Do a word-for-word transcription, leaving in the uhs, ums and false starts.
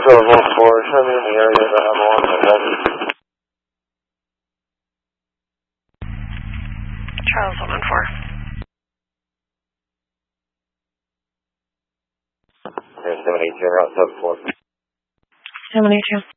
Charles one four, show me in the area that I'm on the level. Charles one one four. seven eight zero, sub four. seven eight two.